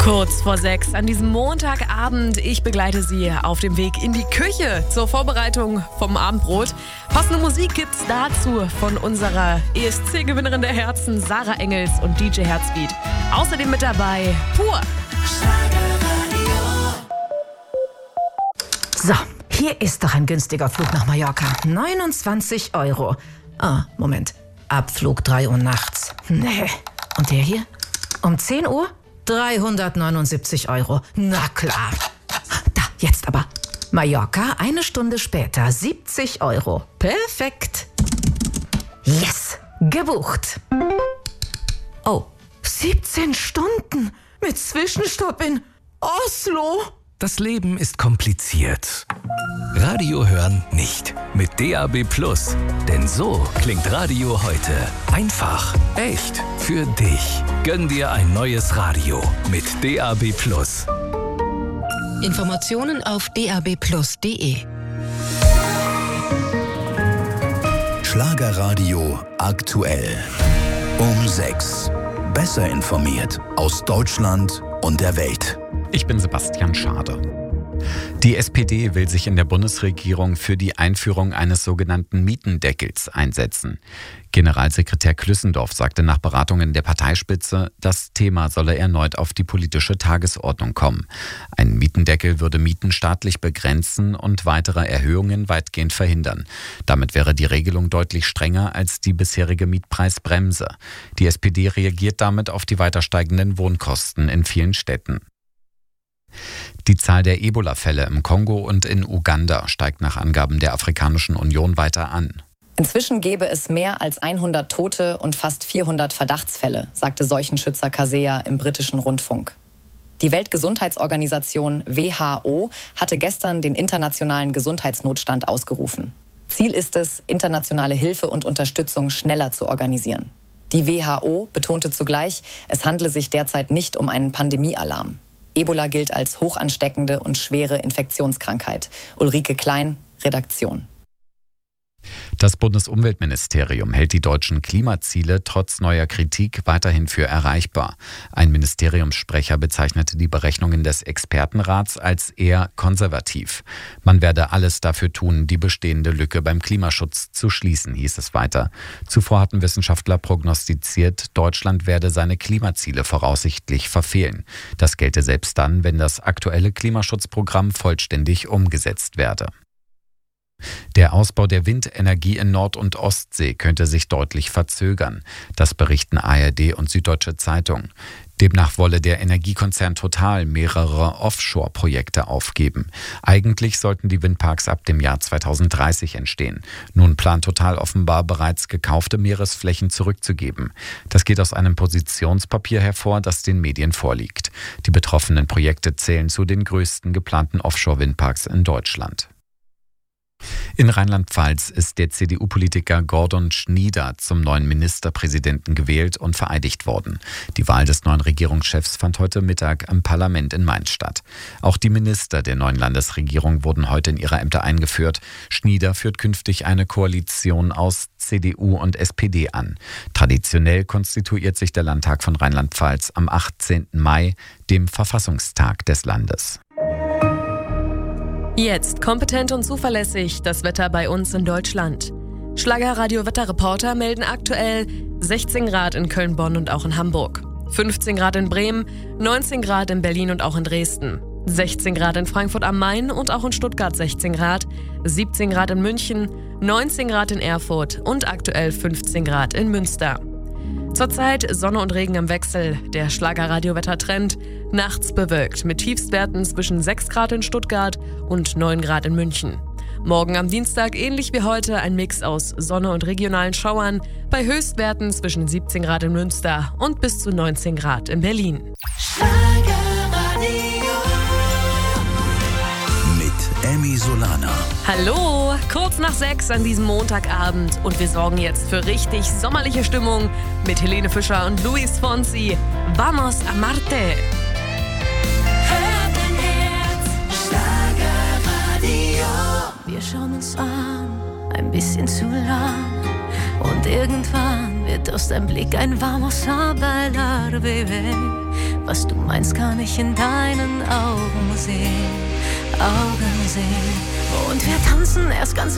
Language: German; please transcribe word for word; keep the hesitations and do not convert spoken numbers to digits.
Kurz vor sechs an diesem Montagabend. Ich begleite Sie auf dem Weg in die Küche zur Vorbereitung vom Abendbrot. Passende Musik gibt's dazu von unserer E S C-Gewinnerin der Herzen, Sarah Engels und D J Herzbeat. Außerdem mit dabei Pur. So, hier ist doch ein günstiger Flug nach Mallorca. neunundzwanzig Euro. Ah, Moment. Abflug drei Uhr nachts. Nee. Und der hier? Um zehn Uhr? dreihundertneunundsiebzig Euro. Na klar. Da, jetzt aber. Mallorca, eine Stunde später, siebzig Euro. Perfekt. Yes, gebucht. Oh, siebzehn Stunden mit Zwischenstopp in Oslo. Das Leben ist kompliziert. Radio hören nicht. Mit D A B Plus. Denn so klingt Radio heute. Einfach, echt, für dich. Gönn dir ein neues Radio mit D A B Plus. Informationen auf d a b plus punkt d e. Schlagerradio aktuell. Um sechs. Besser informiert aus Deutschland und der Welt. Ich bin Sebastian Schade. Die S P D will sich in der Bundesregierung für die Einführung eines sogenannten Mietendeckels einsetzen. Generalsekretär Klüssendorf sagte nach Beratungen der Parteispitze, das Thema solle erneut auf die politische Tagesordnung kommen. Ein Mietendeckel würde Mieten staatlich begrenzen und weitere Erhöhungen weitgehend verhindern. Damit wäre die Regelung deutlich strenger als die bisherige Mietpreisbremse. Die S P D reagiert damit auf die weiter steigenden Wohnkosten in vielen Städten. Die Zahl der Ebola-Fälle im Kongo und in Uganda steigt nach Angaben der Afrikanischen Union weiter an. Inzwischen gäbe es mehr als hundert Tote und fast vierhundert Verdachtsfälle, sagte Seuchenschützer Kaseya im britischen Rundfunk. Die Weltgesundheitsorganisation W H O hatte gestern den internationalen Gesundheitsnotstand ausgerufen. Ziel ist es, internationale Hilfe und Unterstützung schneller zu organisieren. Die W H O betonte zugleich, es handle sich derzeit nicht um einen Pandemiealarm. Ebola gilt als hochansteckende und schwere Infektionskrankheit. Ulrike Klein, Redaktion. Das Bundesumweltministerium hält die deutschen Klimaziele trotz neuer Kritik weiterhin für erreichbar. Ein Ministeriumssprecher bezeichnete die Berechnungen des Expertenrats als eher konservativ. Man werde alles dafür tun, die bestehende Lücke beim Klimaschutz zu schließen, hieß es weiter. Zuvor hatten Wissenschaftler prognostiziert, Deutschland werde seine Klimaziele voraussichtlich verfehlen. Das gelte selbst dann, wenn das aktuelle Klimaschutzprogramm vollständig umgesetzt werde. Der Ausbau der Windenergie in Nord- und Ostsee könnte sich deutlich verzögern. Das berichten A R D und Süddeutsche Zeitung. Demnach wolle der Energiekonzern Total mehrere Offshore-Projekte aufgeben. Eigentlich sollten die Windparks ab dem Jahr zweitausenddreißig entstehen. Nun plant Total offenbar bereits gekaufte Meeresflächen zurückzugeben. Das geht aus einem Positionspapier hervor, das den Medien vorliegt. Die betroffenen Projekte zählen zu den größten geplanten Offshore-Windparks in Deutschland. In Rheinland-Pfalz ist der C D U-Politiker Gordon Schnieder zum neuen Ministerpräsidenten gewählt und vereidigt worden. Die Wahl des neuen Regierungschefs fand heute Mittag am Parlament in Mainz statt. Auch die Minister der neuen Landesregierung wurden heute in ihre Ämter eingeführt. Schnieder führt künftig eine Koalition aus C D U und S P D an. Traditionell konstituiert sich der Landtag von Rheinland-Pfalz am achtzehnten Mai, dem Verfassungstag des Landes. Jetzt kompetent und zuverlässig das Wetter bei uns in Deutschland. Schlagerradio-Wetterreporter melden aktuell sechzehn Grad in Köln, Bonn und auch in Hamburg, fünfzehn Grad in Bremen, neunzehn Grad in Berlin und auch in Dresden, sechzehn Grad in Frankfurt am Main und auch in Stuttgart sechzehn Grad, siebzehn Grad in München, neunzehn Grad in Erfurt und aktuell fünfzehn Grad in Münster. Zurzeit Sonne und Regen im Wechsel, der Schlagerradio-Wettertrend. Nachts bewölkt mit Tiefstwerten zwischen sechs Grad in Stuttgart und neun Grad in München. Morgen am Dienstag ähnlich wie heute ein Mix aus Sonne und regionalen Schauern bei Höchstwerten zwischen siebzehn Grad in Münster und bis zu neunzehn Grad in Berlin. Mit Emmy Solana. Hallo, kurz nach sechs an diesem Montagabend und wir sorgen jetzt für richtig sommerliche Stimmung mit Helene Fischer und Luis Fonsi. Vamos a Marte! Wir schauen uns an, ein bisschen zu lang und irgendwann wird aus deinem Blick ein vamos a bailar, baby. Was du meinst, kann ich in deinen Augen sehen, Augen sehen. Und wir tanzen erst ganz